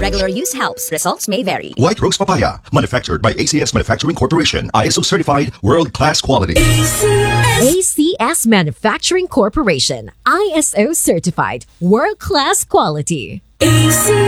Regular use helps. Results may vary. White Rose Papaya, manufactured by ACS Manufacturing Corporation, ISO certified, world-class quality. ACS Manufacturing Corporation, ISO certified, world-class quality.